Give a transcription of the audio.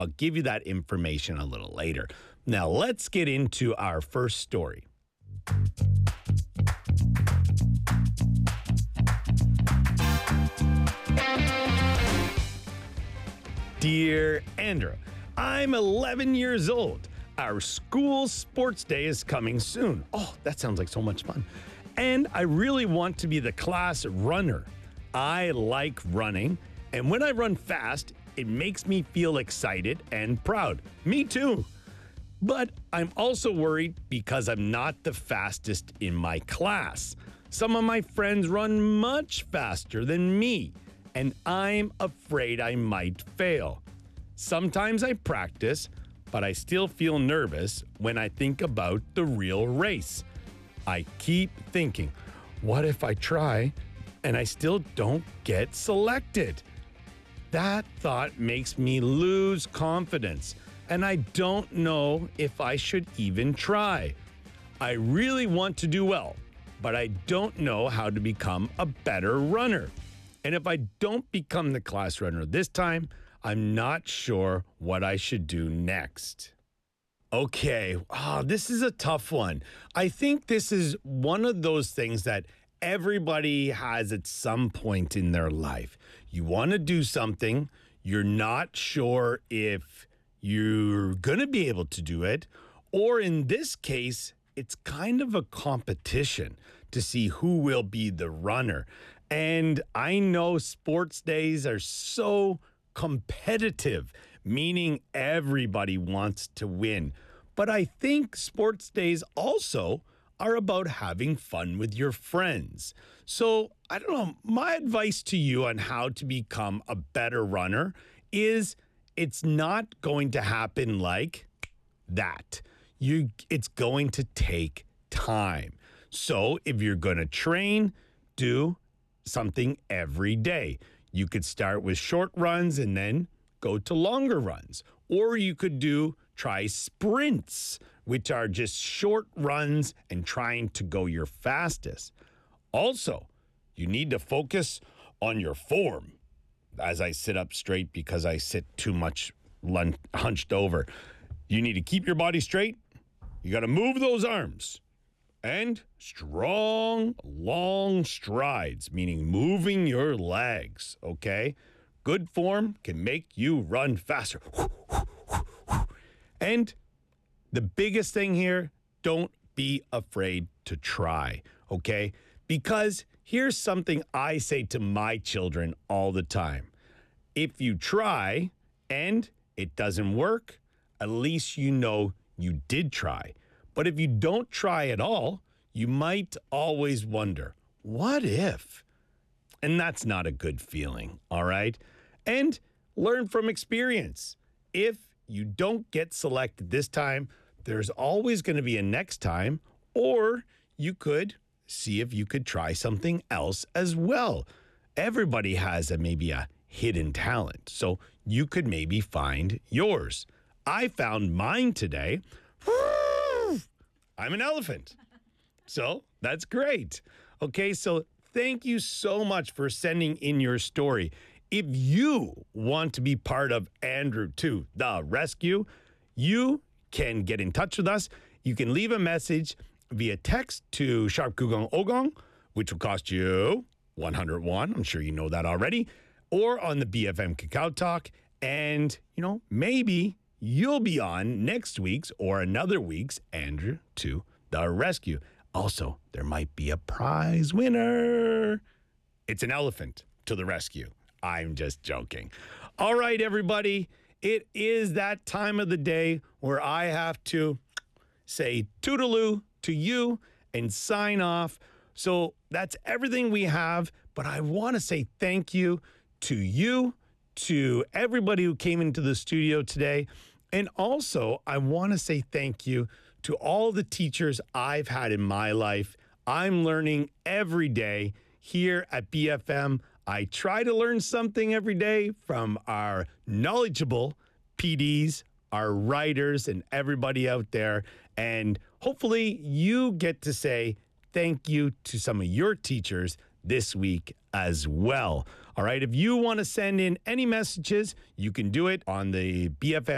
I'll give you that information a little later. Now, let's get into our first story. Dear Andrew, I'm 11 years old. Our school sports day is coming soon. Oh, that sounds like so much fun. And I really want to be the class runner. I like running, and when I run fast, it makes me feel excited and proud. Me too. But I'm also worried because I'm not the fastest in my class. Some of my friends run much faster than me, and I'm afraid I might fail. Sometimes I practice, but I still feel nervous when I think about the real race. I keep thinking, what if I try and I still don't get selected? That thought makes me lose confidence, and I don't know if I should even try. I really want to do well, but I don't know how to become a better runner. And if I don't become the class runner this time, I'm not sure what I should do next. Okay, this is a tough one. I think this is one of those things that everybody has at some point in their life. You want to do something, you're not sure if you're going to be able to do it, or in this case, it's kind of a competition to see who will be the runner. And I know sports days are so competitive, meaning everybody wants to win. But I think sports days also are about having fun with your friends. So, I don't know, my advice to you on how to become a better runner is it's not going to happen like that. It's going to take time. So, if you're going to train, do something every day. You could start with short runs and then go to longer runs. Or you could try sprints, which are just short runs and trying to go your fastest. Also, you need to focus on your form. As I sit up straight because I sit too much hunched over. You need to keep your body straight. You got to move those arms. And strong, long strides, meaning moving your legs, okay? Good form can make you run faster. And the biggest thing here, don't be afraid to try, okay? Because here's something I say to my children all the time. If you try and it doesn't work, at least you know you did try. But if you don't try at all, you might always wonder, what if? And that's not a good feeling, all right? And learn from experience. If you don't get selected this time, there's always going to be a next time, or you could see if you could try something else as well. Everybody has maybe a hidden talent, so you could maybe find yours. I found mine today. I'm an elephant. So that's great. Okay, so thank you so much for sending in your story. If you want to be part of Andrew to the rescue, you can get in touch with us. You can leave a message via text to Sharp Kugong Ogong, which will cost you 101. I'm sure you know that already. Or on the BFM Kakao Talk. And, maybe you'll be on next week's or another week's Andrew to the rescue. Also, there might be a prize winner. It's an elephant to the rescue. I'm just joking. All right, everybody. It is that time of the day where I have to say toodaloo to you and sign off. So that's everything we have. But I want to say thank you, to everybody who came into the studio today. And also, I want to say thank you to all the teachers I've had in my life. I'm learning every day here at BFM. I try to learn something every day from our knowledgeable PDs, our writers, and everybody out there. And hopefully you get to say thank you to some of your teachers this week as well. All right, if you want to send in any messages, you can do it on the BFM